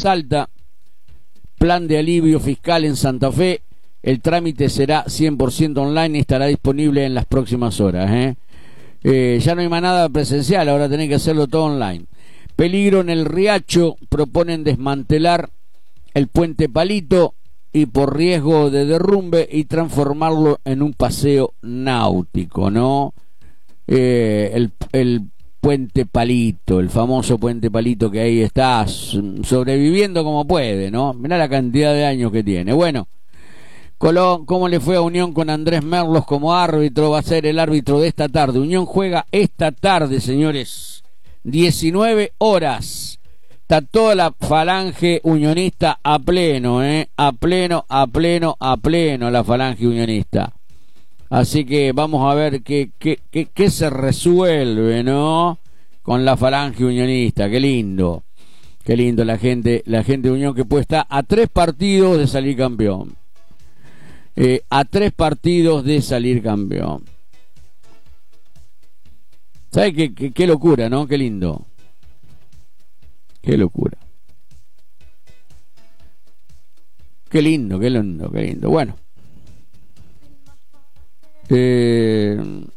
Salta, plan de alivio fiscal en Santa Fe. El trámite será 100% online y estará disponible en las próximas horas. Ya no hay más nada presencial, ahora tenés que hacerlo todo online. Peligro en el Riacho, proponen desmantelar el puente Palito y por riesgo de derrumbe y transformarlo en un paseo náutico, ¿no? El puente Palito, el famoso puente Palito que ahí está sobreviviendo como puede, ¿no? Mirá la cantidad de años que tiene. Bueno, Colón, ¿cómo le fue a Unión con Andrés Merlos como árbitro? Va a ser el árbitro de esta tarde. Unión juega esta tarde, señores, 19 horas. Está toda la falange unionista a pleno, a pleno la falange unionista. Así que vamos a ver qué se resuelve, ¿no? Con la falange unionista. Qué lindo la gente de Unión, que puede estar a 3 partidos de salir campeón. A 3 partidos de salir campeón. ¿Sabes qué locura, no? Qué lindo. Qué locura. Qué lindo. Bueno.